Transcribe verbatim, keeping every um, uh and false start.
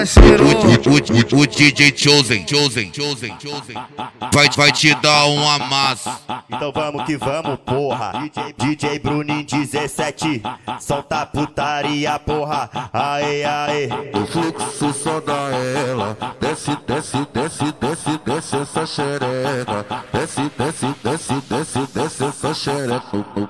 O, o, o D J Chosen, Chosen, Chosen, Chosen vai, vai te dar um amasso. Então vamos que vamos, porra. D J Bruninho dezessete, solta a putaria, porra. Aê, aê. O fluxo só dá ela. Desce, desce, desce, desce, desce essa xereca. Desce, desce, desce, desce, desce essa xereca.